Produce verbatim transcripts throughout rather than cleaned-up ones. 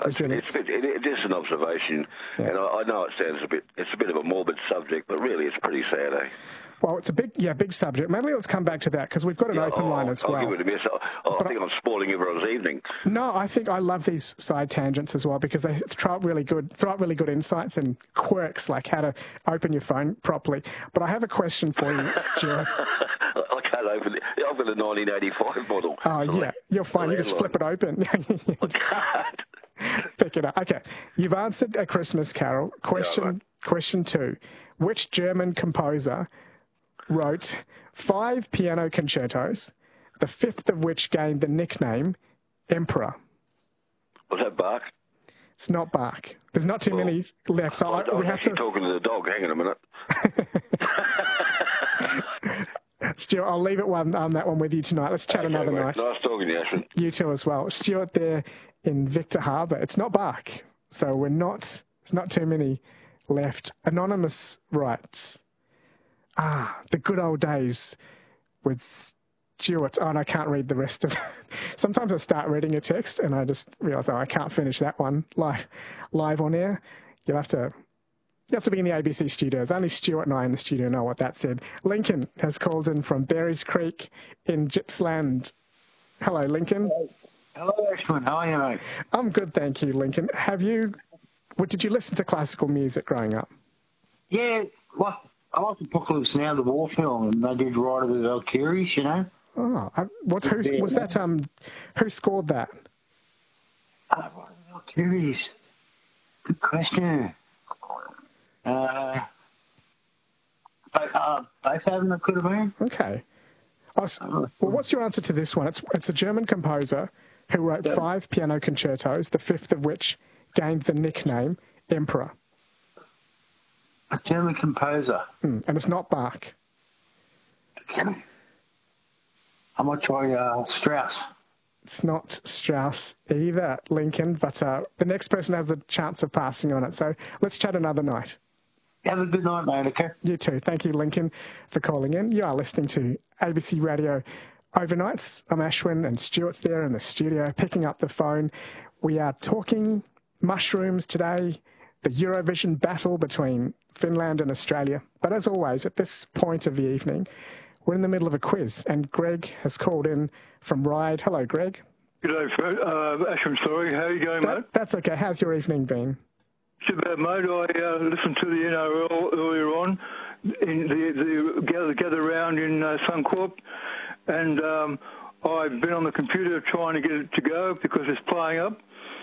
resilience. It's, it, it is an observation, yeah. and I, I know it sounds a bit, it's a bit of a morbid subject, but really it's pretty sad, eh? Well, it's a big, yeah, big subject. Maybe let's come back to that because we've got an yeah, open oh, line as I'll well. I'll give it a miss. Oh, I think I, I'm spoiling everyone's evening. No, I think I love these side tangents as well because they throw up really good, throw up really good insights and quirks like how to open your phone properly. But I have a question for you, Stuart. I can't open it. I've got a nineteen eighty-five model. Oh, so yeah, you're fine. You just flip it open. Yes. I can't. Pick it up. Okay, you've answered A Christmas Carol. Question, yeah, right. Question two. Which German composer wrote five piano concertos, the fifth of which gained the nickname Emperor? Was that Bach? It's not Bach. There's not too well, many left. So I, I, we I'm have to talking to the dog. Hang on a minute. Stuart, I'll leave it one on that one with you tonight. Let's chat okay, another mate. night. Nice talking to you, Ashton. You too as well. Stuart there in Victor Harbour. It's not Bach, so we're not. There's not too many left. Anonymous writes, ah, the good old days with Stuart. Oh, and I can't read the rest of it. Sometimes I start reading a text and I just realise, oh, I can't finish that one live, live on air. You'll have to, you have to be in the A B C studios. Only Stuart and I in the studio know what that said. Lincoln has called in from Berries Creek in Gippsland. Hello, Lincoln. Hello, Ashwin. How are you, mate? I'm good, thank you, Lincoln. Have you, what, did you listen to classical music growing up? Yeah, well, I like the Apocalypse Now, the war film, and they did Ride of the Valkyries, you know. Oh, I, what? Who was that? Um, who scored that? Uh, Ride of the Valkyries. Good question. Uh, uh, both of them it could have been. Okay. Oh, so, well, what's your answer to this one? It's it's a German composer who wrote yeah. five piano concertos, the fifth of which gained the nickname Emperor. A German composer. Mm, and it's not Bach. Okay. I might try uh, Strauss. It's not Strauss either, Lincoln, but uh, the next person has the chance of passing on it. So let's chat another night. Have a good night, mate, okay? You too. Thank you, Lincoln, for calling in. You are listening to A B C Radio Overnights. I'm Ashwin and Stuart's there in the studio picking up the phone. We are talking mushrooms today, the Eurovision battle between Finland and Australia. But as always, at this point of the evening, we're in the middle of a quiz, and Greg has called in from Ryde. Hello, Greg. Good day, Fred. Uh, Ashwin, sorry. How are you going, that, mate? That's okay. How's your evening been? It's about, mate. I uh, listened to the N R L earlier on, in the, the gather, gather round in uh, Suncorp, and um, I've been on the computer trying to get it to go because it's playing up.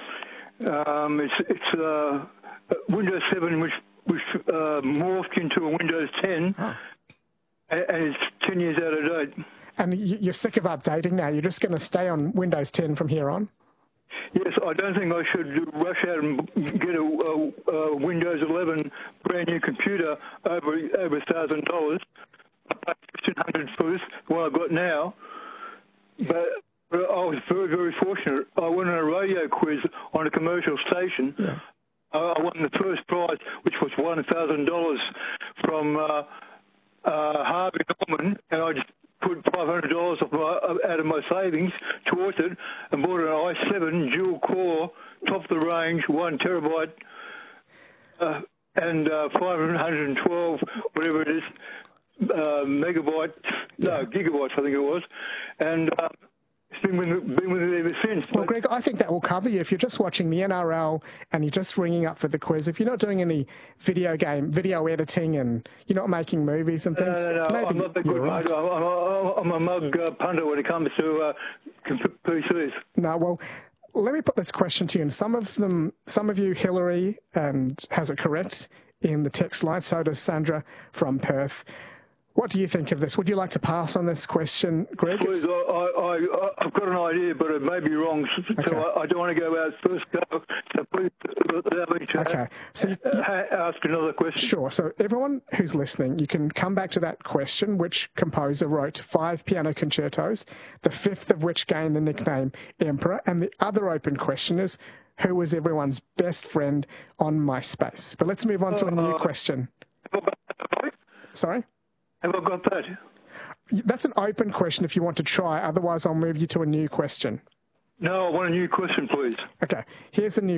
Um, it's it's uh, Windows seven, which, which uh, morphed into a Windows ten, oh. and it's ten years out of date. And you're sick of updating now? You're just going to stay on Windows ten from here on? Yes, I don't think I should rush out and get a, a, a Windows eleven brand new computer over over a thousand dollars. I paid fifteen hundred for this one I've got now, but, but I was very very fortunate. I won a radio quiz on a commercial station. Yeah. I won the first prize, which was one thousand dollars from uh, uh, Harvey Norman, and I just put five hundred dollars off my, out of my savings towards it and bought an i seven dual core, top of the range, one terabyte, uh, and uh, five hundred twelve, whatever it is, uh, megabytes, yeah. no, gigabytes, I think it was. And uh, it's been with, been with it ever since. Well, Greg, I think that will cover you. If you're just watching the N R L and you're just ringing up for the quiz, if you're not doing any video game, video editing, and you're not making movies and things, no, no, no, maybe I'm not that good, right. mate. I'm, I'm, I'm a mug uh, punter when it comes to uh, P Cs. No, well, let me put this question to you. And some of them, some of you, Hillary, and has it correct in the text line. So does Sandra from Perth. What do you think of this? Would you like to pass on this question, Greg? Please, I, I, I've got an idea, but it may be wrong, so okay. I, I don't want to go out first go. So please allow me to okay. so you, you, ask another question. Sure. So everyone who's listening, you can come back to that question. Which composer wrote five piano concertos, the fifth of which gained the nickname Emperor? And the other open question is, who was everyone's best friend on MySpace? But let's move on to a new uh, question. Sorry? Have I got that? That's an open question if you want to try. Otherwise, I'll move you to a new question. No, I want a new question, please. Okay. Here's a new